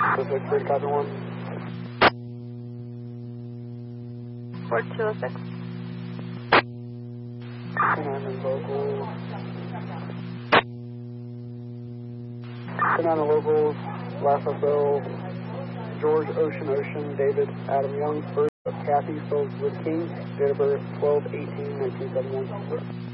Victory, copy 1. 4206. Command locals. Command locals, last FL, George Ocean, David Adam Young, first of Kathy, spelled with King, date of birth 12/18/1971.